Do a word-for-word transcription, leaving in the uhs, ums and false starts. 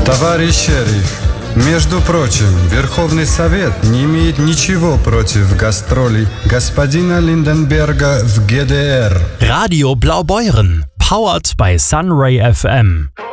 Товарищ шериф, между прочим, Верховный Совет не имеет ничего против гастролей господина Lindenberger в ГДР. Radio Blaubeuren, powered by Sunray F M.